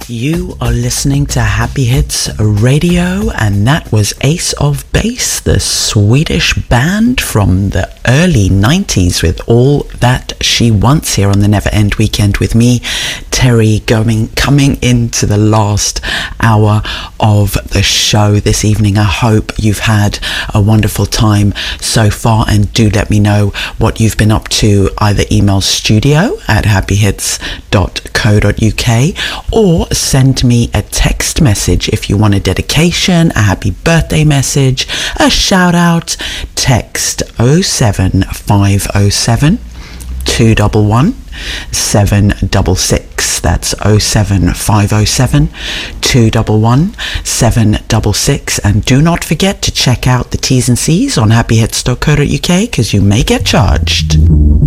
You are listening to Happy Hits Radio, and that was Ace of Base, the Swedish band from the early 90s, with All That She Wants, here on the Never End Weekend with me, Terry, coming into the last hour of the show this evening. I hope you've had a wonderful time so far, and do let me know what you've been up to. Either email studio@happyhits.co.uk or send me a text message if you want a dedication, a happy birthday message, a shout out. Text 07507 211 766. That's 07507 211 766. And do not forget to check out the T's and C's on happyhits.co.uk, because you may get charged.